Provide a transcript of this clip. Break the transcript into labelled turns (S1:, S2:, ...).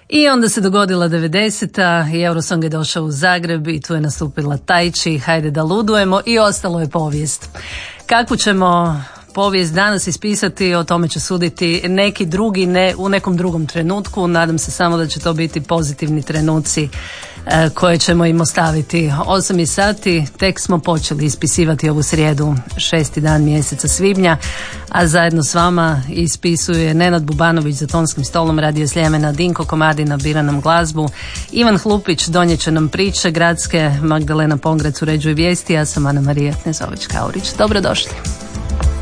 S1: I onda se dogodila 90. i Eurosong je došao u Zagreb i tu je nastupila Tajči, Hajde da ludujemo i ostalo je povijest. Kakvu ćemo povijest danas ispisati, o tome će suditi neki drugi, ne u nekom drugom trenutku. Nadam se samo da će to biti pozitivni trenuci koje ćemo im ostaviti. 8 sati, tek smo počeli ispisivati ovu srijedu, 6. dan mjeseca svibnja, a zajedno s vama ispisuje Nenad Bubanović za tonskim stolom Radio Sljemena, Dinko Komadina bira nam glazbu, Ivan Hlupić donijet će nam priče gradske, Magdalena Pongrac uređuje vijesti, ja sam Ana Marija Knezović-Kaurić. Dobrodošli.